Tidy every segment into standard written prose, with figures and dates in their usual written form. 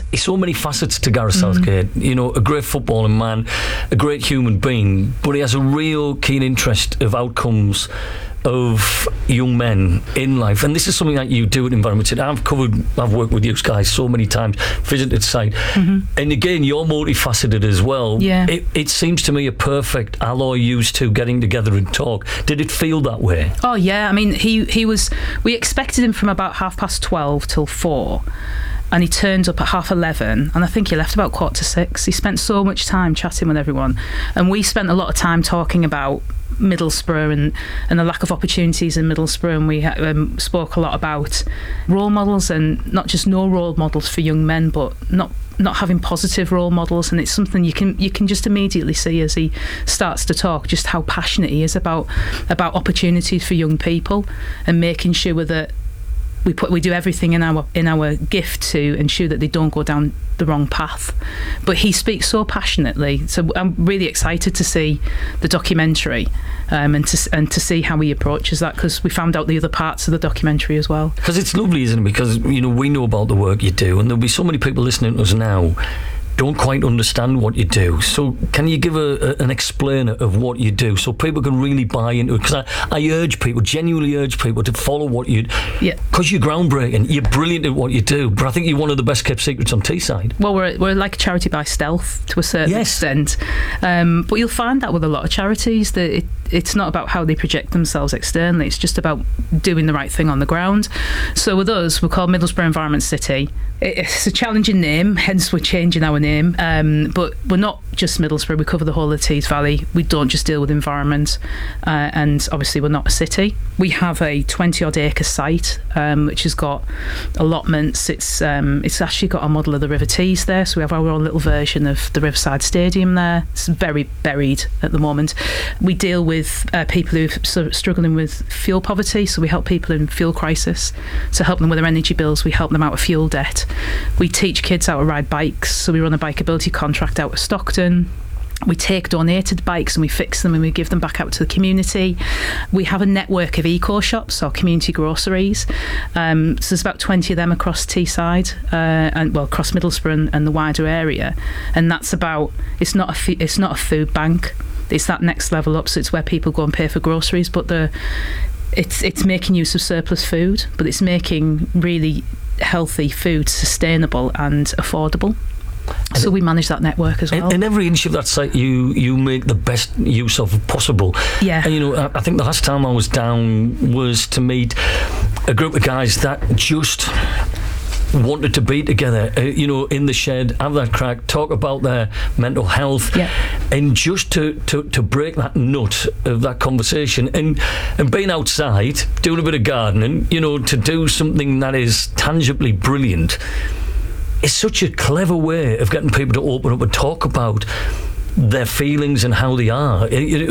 so many facets to Gareth Southgate. You know, a great footballing man, a great human being, but he has a real keen interest of outcomes of young men in life, and this is something that you do at Environment City. I've worked with you guys so many times, visited site, and again, you're multifaceted as well. Yeah. It seems to me a perfect alloy, used to getting together and talk. Did it feel that way? Oh yeah, I mean, he was. We expected him from about 12:30 till 4. And he turned up at 11:30, and I think he left about 5:45. He spent so much time chatting with everyone, and we spent a lot of time talking about Middlesbrough and the lack of opportunities in Middlesbrough, and we spoke a lot about role models, and not just no role models for young men, but not having positive role models. And it's something you can just immediately see as he starts to talk, just how passionate he is about opportunities for young people, and making sure that we do everything in our gift to ensure that they don't go down the wrong path. But he speaks so passionately, so I'm really excited to see the documentary, and to see how he approaches that, because we found out the other parts of the documentary as well. Because it's lovely, isn't it? Because, you know, we know about the work you do, and there'll be so many people listening to us now don't quite understand what you do. So can you give an explainer of what you do so people can really buy into it? Because I genuinely urge people to follow what you do. Yeah. Because you're groundbreaking, you're brilliant at what you do, but I think you're one of the best kept secrets on Teesside. Well, we're like a charity by stealth to a certain extent. But you'll find that with a lot of charities, that it's not about how they project themselves externally, it's just about doing the right thing on the ground. So with us, we're called Middlesbrough Environment City. It's a challenging name, hence we're changing our name, but we're not just Middlesbrough, we cover the whole of the Tees Valley. We don't just deal with environment, and obviously we're not a city. We have a 20-odd acre site, which has got allotments. It's actually got a model of the River Tees there, so we have our own little version of the Riverside Stadium there. It's very buried at the moment. We deal with people who are sort of struggling with fuel poverty, so we help people in fuel crisis, to help them with their energy bills. We help them out of fuel debt. We teach kids how to ride bikes, so we run a bikeability contract out of Stockton. We take donated bikes and we fix them and we give them back out to the community. We have a network of eco shops, or community groceries. So there's about 20 of them across Teesside, across Middlesbrough and the wider area. And that's about, it's not a food bank. It's that next level up. So it's where people go and pay for groceries, but it's making use of surplus food, but it's making really healthy food sustainable and affordable. So we manage that network as well. And every inch of that site you make the best use of possible. Yeah. And, you know, I think the last time I was down was to meet a group of guys that just wanted to be together, in the shed, have that crack, talk about their mental health, and just to break that nut of that conversation, and being outside, doing a bit of gardening, to do something that is tangibly brilliant. It's such a clever way of getting people to open up and talk about their feelings and how they are.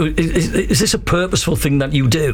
Is this a purposeful thing that you do?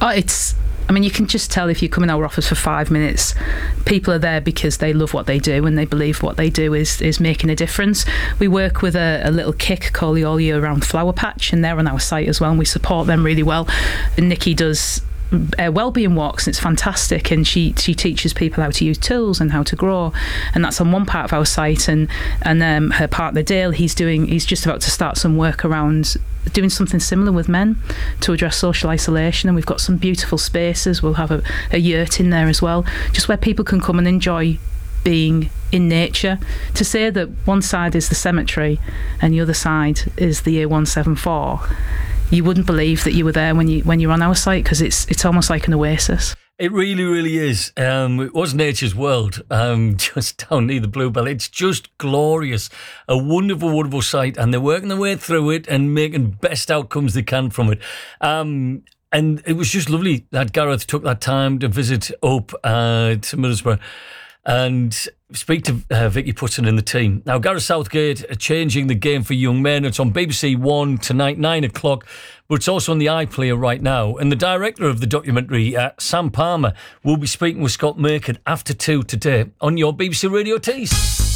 You can just tell if you come in our office for 5 minutes, people are there because they love what they do and they believe what they do is making a difference. We work with a little kick called the All Year Round Flower Patch, and they're on our site as well, and we support them really well. And Nikki does wellbeing walks, and it's fantastic, and she teaches people how to use tools and how to grow, and that's on one part of our site. And her partner Dale, he's just about to start some work around doing something similar with men to address social isolation, and we've got some beautiful spaces. We'll have a yurt in there as well, just where people can come and enjoy being in nature. To say that one side is the cemetery and the other side is the A174, you wouldn't believe that you were there when you're on our site, because it's almost like an oasis. It really, really is. It was Nature's World, just down near the Bluebell. It's just glorious. A wonderful, wonderful site, and they're working their way through it and making best outcomes they can from it. And it was just lovely that Gareth took that time to visit up to Middlesbrough and speak to Vicky Putson and the team. Now, Gareth Southgate changing the game for young men. It's on BBC One tonight, 9 o'clock, but it's also on the iPlayer right now. And the director of the documentary, Sam Palmer, will be speaking with Scott Merkin after 2 today on your BBC Radio Tees.